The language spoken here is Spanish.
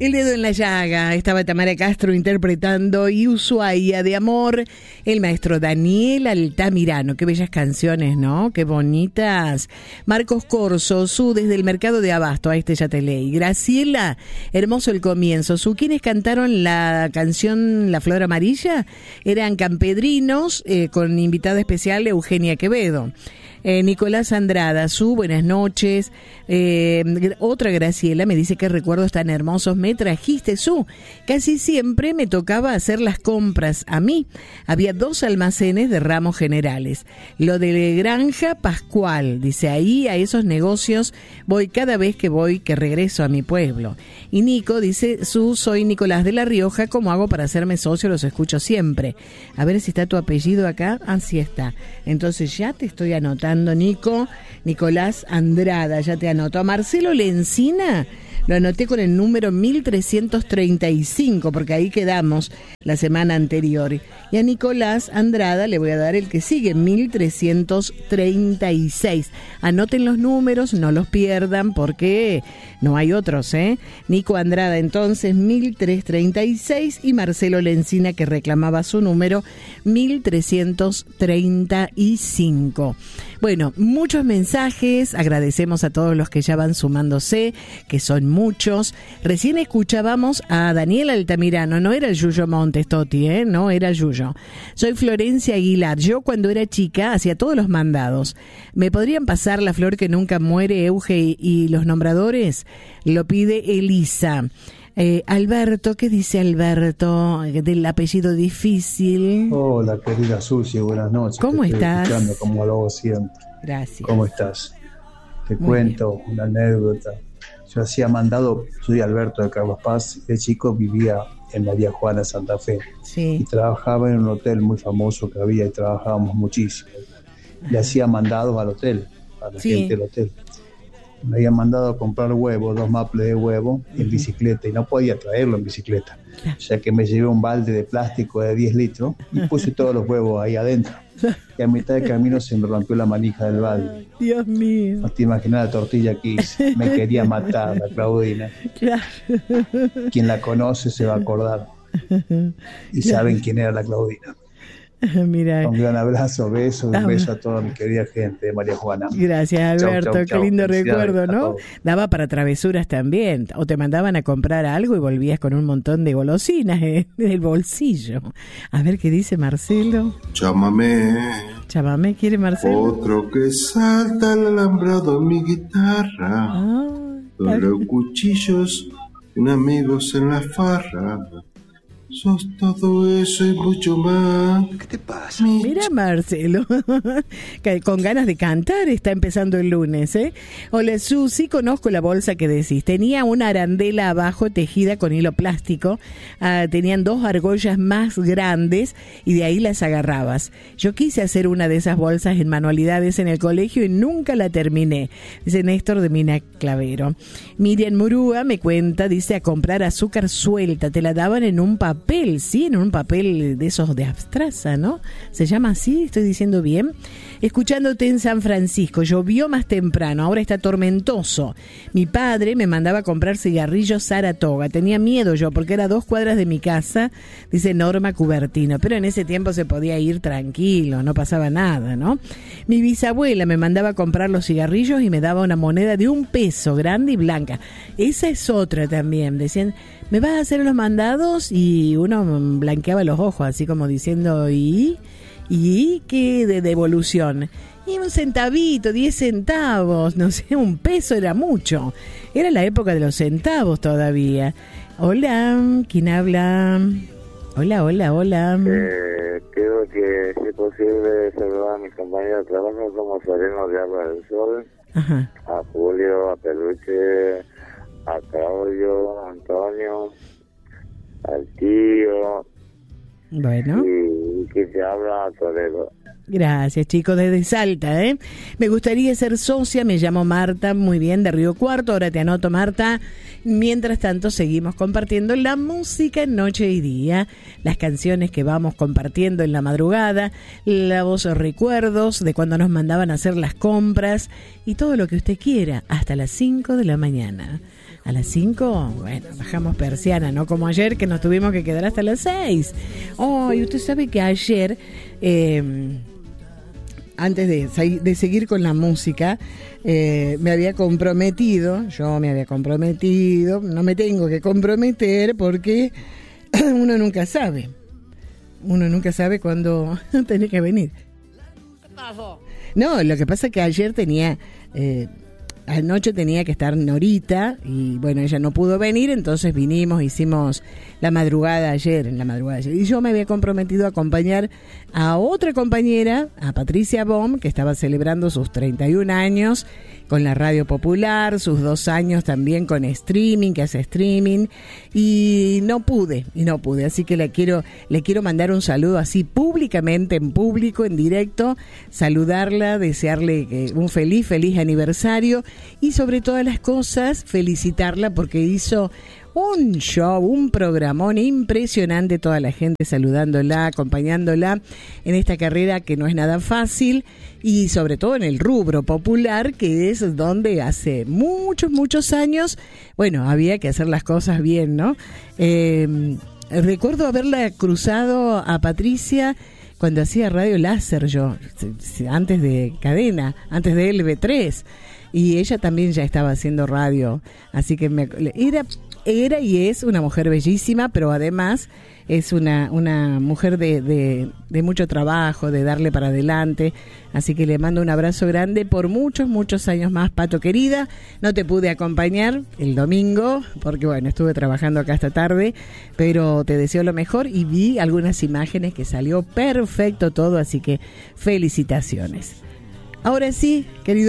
El dedo en la llaga, estaba Tamara Castro interpretando y Ushuaia de amor, el maestro Daniel Altamirano. Qué bellas canciones, ¿no? Qué bonitas. Marcos Corso, Su desde el mercado de Abasto, a este ya te leí. Graciela, hermoso el comienzo. Su, ¿quiénes cantaron la canción La Flor Amarilla? Eran campedrinos, con invitada especial Eugenia Quevedo. Nicolás Andrada, Su, buenas noches. Otra Graciela me dice: qué recuerdos tan hermosos me trajiste, Su. Casi siempre me tocaba hacer las compras a mí. Había 2 almacenes de ramos generales. Lo de Granja Pascual, dice, ahí a esos negocios voy cada vez que regreso a mi pueblo. Y Nico dice: Su, soy Nicolás de La Rioja, ¿cómo hago para hacerme socio? Los escucho siempre. A ver si está tu apellido acá. Ah, sí está. Entonces ya te estoy anotando, Nico. Nicolás Andrada, ya te anoto. A Marcelo Lencina lo anoté con el número 1335, porque ahí quedamos la semana anterior. Y a Nicolás Andrada le voy a dar el que sigue, 1336. Anoten los números, no los pierdan, porque no hay otros, ¿eh? Nico Andrada, entonces, 1336, y Marcelo Lencina, que reclamaba su número, 1335. Bueno, muchos mensajes, agradecemos a todos los que ya van sumándose, que son muchos. Recién escuchábamos a Daniel Altamirano, no era el Yuyo Montes, Toti, no era Yuyo. Soy Florencia Aguilar. Yo cuando era chica hacía todos los mandados. ¿Me podrían pasar La Flor que nunca muere, Euge y los nombradores? Lo pide Elisa. Alberto, ¿qué dice Alberto? Del apellido difícil. Hola, querida Susi, buenas noches. ¿Cómo estás? Escuchando como lo hago siempre. Gracias. ¿Cómo estás? Te Muy cuento una anécdota. Yo hacía mandado, soy Alberto de Carlos Paz, de chico vivía en María Juana, Santa Fe. Sí. Y trabajaba en un hotel muy famoso que había y trabajábamos muchísimo. Le hacía mandados al hotel, a la gente del hotel. Me habían mandado a comprar huevos, 2 maples de huevo en bicicleta, y no podía traerlo en bicicleta. Claro. O sea que me llevé un balde de plástico de 10 litros y puse todos los huevos ahí adentro. Y a mitad de camino se me rompió la manija del balde. Dios mío. No te imaginas la tortilla que hice. Me quería matar la Claudina. Claro. Quien la conoce se va a acordar. Y saben quién era la Claudina. Mira. Un gran abrazo, beso, un beso a toda mi querida gente de María Juana. Gracias, Alberto, chau, qué lindo recuerdo, ¿no? todos. Daba para travesuras también, o te mandaban a comprar algo y volvías con un montón de golosinas en el bolsillo. A ver qué dice Marcelo. Chámame, ¿quiere Marcelo? Otro que salta al alambrado en mi guitarra. Los cuchillos, un amigos en la farra. Sos todo eso y mucho más. ¿Qué te pasa? Mira, Marcelo, con ganas de cantar, está empezando el lunes, ¿eh? Hola, Susi, conozco la bolsa que decís. Tenía una arandela abajo tejida con hilo plástico. Tenían 2 argollas más grandes y de ahí las agarrabas. Yo quise hacer una de esas bolsas en manualidades en el colegio y nunca la terminé. Dice Néstor de Mina Clavero. Miriam Murúa me cuenta, dice, a comprar azúcar suelta. Te la daban en un papel, sí, en un papel de esos de Abstraza, ¿no? ¿Se llama así? ¿Estoy diciendo bien? Escuchándote en San Francisco, llovió más temprano, ahora está tormentoso. Mi padre me mandaba a comprar cigarrillos Saratoga, tenía miedo yo porque era 2 cuadras de mi casa, dice Norma Cubertino, pero en ese tiempo se podía ir tranquilo, no pasaba nada, ¿no? Mi bisabuela me mandaba a comprar los cigarrillos y me daba una moneda de 1 peso, grande y blanca. Esa es otra también, decían, ¿me vas a hacer los mandados? Y uno blanqueaba los ojos, así como diciendo, ¿y qué de devolución? Y 1 centavito, 10 centavos, no sé, 1 peso era mucho. Era la época de los centavos todavía. Hola, ¿quién habla? Hola. Quiero que, si es posible, saludar a mis compañeros de trabajo como Sereno de Agua del Sol, Ajá. a Julio, a Peluche, a Claudio, a Antonio, al tío, Bueno. y que te habla a Toledo. Gracias, chicos, desde Salta, ¿eh? Me gustaría ser socia, me llamo Marta, muy bien, de Río Cuarto, ahora te anoto, Marta. Mientras tanto, seguimos compartiendo la música en noche y día, las canciones que vamos compartiendo en la madrugada, los recuerdos de cuando nos mandaban a hacer las compras y todo lo que usted quiera, hasta las 5 de la mañana. A las 5, bueno, bajamos persiana, no como ayer que nos tuvimos que quedar hasta las 6. Oh, y usted sabe que ayer, antes de seguir con la música, me había comprometido, no me tengo que comprometer porque uno nunca sabe cuándo tenés que venir. ¿Qué pasó? No, lo que pasa es que ayer anoche tenía que estar Norita y bueno, ella no pudo venir, entonces hicimos en la madrugada ayer, y yo me había comprometido a acompañar a otra compañera, a Patricia Bohm, que estaba celebrando sus 31 años con la Radio Popular, sus 2 años también con streaming, que hace streaming, y no pude, así que le quiero mandar un saludo así públicamente, en público, en directo, saludarla, desearle un feliz aniversario y sobre todas las cosas felicitarla porque hizo un show, un programón impresionante, toda la gente saludándola, acompañándola en esta carrera que no es nada fácil y sobre todo en el rubro popular, que es donde hace muchos años, bueno, había que hacer las cosas bien, ¿no? Recuerdo haberla cruzado a Patricia cuando hacía Radio Láser, yo, antes de Cadena, antes de LB3, y ella también ya estaba haciendo radio, así que era y es una mujer bellísima, pero además es una mujer de mucho trabajo, de darle para adelante, así que le mando un abrazo grande por muchos años más, Pato querida. No te pude acompañar el domingo porque bueno, estuve trabajando acá esta tarde, pero te deseo lo mejor y vi algunas imágenes que salió perfecto todo, así que felicitaciones. Ahora sí, querido